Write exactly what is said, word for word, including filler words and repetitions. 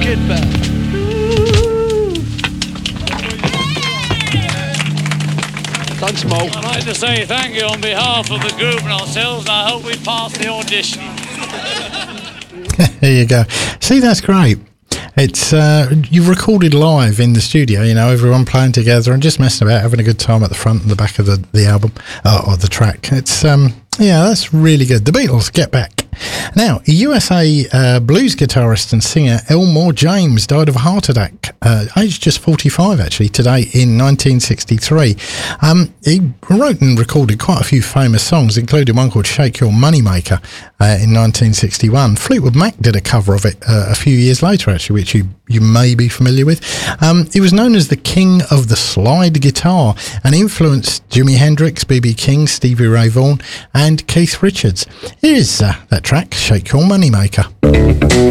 Kid Band. Thanks, Mo. I'd like to say thank you on behalf of the group and ourselves, and I hope we pass the audition. There you go. See, that's great. It's uh, you've recorded live in the studio, you know, everyone playing together and just messing about, having a good time at the front and the back of the, the album, uh, or the track. It's, um, yeah, that's really good. The Beatles, Get Back. Now, U S A uh, blues guitarist and singer Elmore James died of a heart attack, uh, aged just forty-five actually, today in nineteen sixty-three. Um, he wrote and recorded quite a few famous songs, including one called Shake Your Moneymaker uh, in nineteen sixty-one. Fleetwood Mac did a cover of it uh, a few years later actually, which you, you may be familiar with. Um, he was known as the king of the slide guitar and influenced Jimi Hendrix, B B King, Stevie Ray Vaughan and Keith Richards. Here's uh, that track, Shake Your Moneymaker.